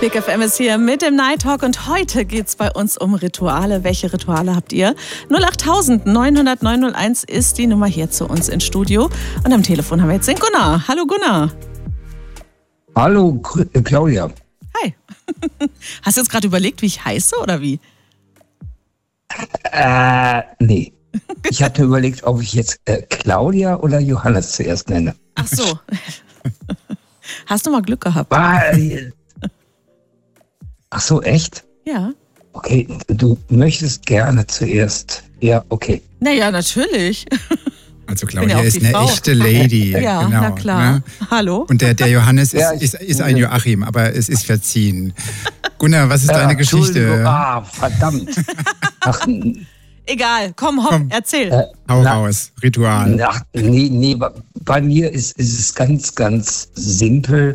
Big FM ist hier mit dem Night Talk und heute geht es bei uns um Rituale. Welche Rituale habt ihr? 08000 900 901 ist die Nummer hier zu uns ins Studio. Und am Telefon haben wir jetzt den Gunnar. Hallo Gunnar. Hallo Claudia. Hi. Hast du jetzt gerade überlegt, wie ich heiße oder wie? Nee. Ich hatte überlegt, ob ich jetzt Claudia oder Johannes zuerst nenne. Ach so. Hast du mal Glück gehabt? Ach so, echt? Ja. Okay, du möchtest gerne zuerst. Ja, okay. Naja, natürlich. Also Claudia ist eine echte Lady. Ja, genau, na klar. Ne? Hallo. Und der Johannes Ja, ist ein Joachim, aber es ist verziehen. Gunnar, was ist deine Geschichte? Verdammt. Ach, egal, komm, erzähl. Hau raus, Ritual. Nee, bei mir ist es ganz, ganz simpel.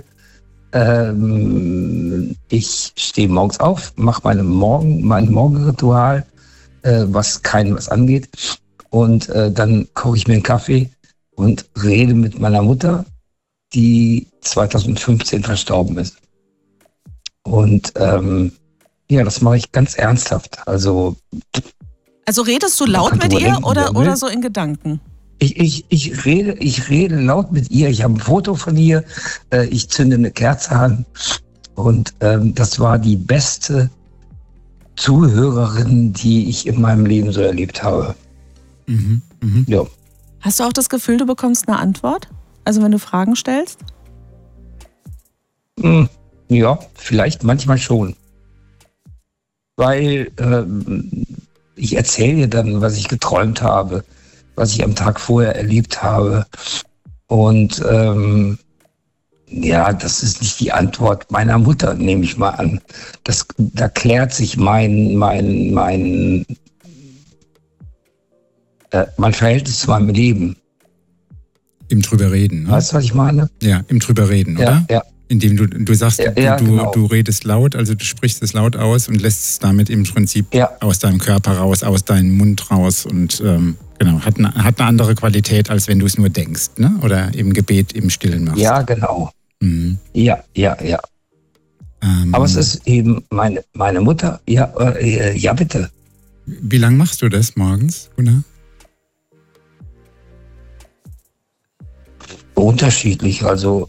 Ich stehe morgens auf, mache mein Morgenritual, was keinem was angeht. Und dann koche ich mir einen Kaffee und rede mit meiner Mutter, die 2015 verstorben ist. Und ja, das mache ich ganz ernsthaft. Also redest du laut mit ihr oder so in Gedanken? Ich rede laut mit ihr. Ich habe ein Foto von ihr. Ich zünde eine Kerze an. Und das war die beste Zuhörerin, die ich in meinem Leben so erlebt habe. Ja. Hast du auch das Gefühl, du bekommst eine Antwort? Also wenn du Fragen stellst? Ja, vielleicht manchmal schon. Weil ich erzähle ihr dann, was ich geträumt habe, was ich am Tag vorher erlebt habe. Und ja, das ist nicht die Antwort meiner Mutter, nehme ich mal an. Da klärt sich mein Verhältnis zu meinem Leben. Im Drüberreden, ne? Weißt du, was ich meine? Ja, im Drüberreden, oder? Ja. Indem du sagst, genau. Du redest laut, also du sprichst es laut aus und lässt es damit im Prinzip aus deinem Körper raus, aus deinem Mund raus und genau, hat eine andere Qualität, als wenn du es nur denkst, ne? Oder im Gebet, im Stillen machst. Ja, genau. Mhm. Ja. Aber es ist eben meine Mutter. Ja, bitte. Wie lange machst du das morgens, Gunnar? Unterschiedlich. Also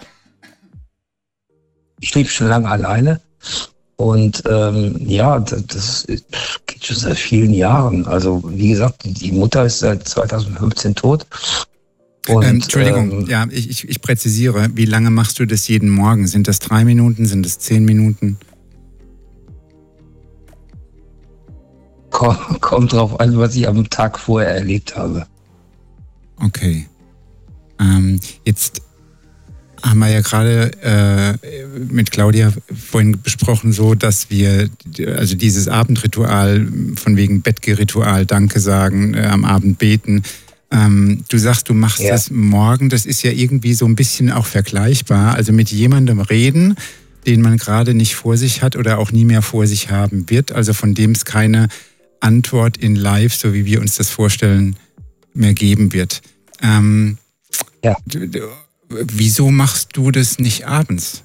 ich lebe schon lange alleine und ja, das geht schon seit vielen Jahren. Also wie gesagt, die Mutter ist seit 2015 tot. Und, Entschuldigung, ja, ich präzisiere. Wie lange machst du das jeden Morgen? Sind das 3 Minuten? Sind das 10 Minuten? Kommt drauf an, was ich am Tag vorher erlebt habe. Okay. Jetzt haben wir ja gerade mit Claudia vorhin besprochen, so dass wir also dieses Abendritual von wegen Bettgeritual, Danke sagen, am Abend beten. Du sagst, du machst das morgen. Das ist ja irgendwie so ein bisschen auch vergleichbar. Also mit jemandem reden, den man gerade nicht vor sich hat oder auch nie mehr vor sich haben wird. Also von dem es keine Antwort in live, so wie wir uns das vorstellen, mehr geben wird. Wieso machst du das nicht abends?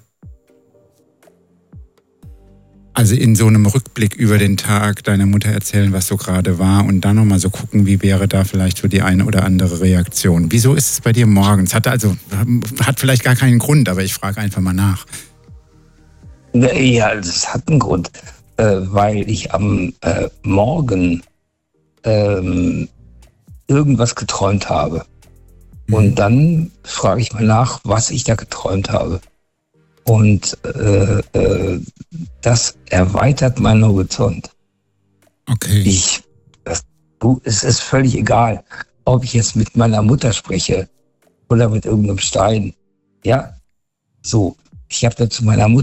Also in so einem Rückblick über den Tag deiner Mutter erzählen, was so gerade war und dann nochmal so gucken, wie wäre da vielleicht so die eine oder andere Reaktion. Wieso ist es bei dir morgens? Hat vielleicht gar keinen Grund, aber ich frage einfach mal nach. Ja, es hat einen Grund, weil ich am Morgen irgendwas geträumt habe. Und dann frage ich mal nach, was ich da geträumt habe. Und das erweitert meinen Horizont. Okay. Es ist völlig egal, ob ich jetzt mit meiner Mutter spreche oder mit irgendeinem Stein. Ja, so. Ich habe da zu meiner Mutter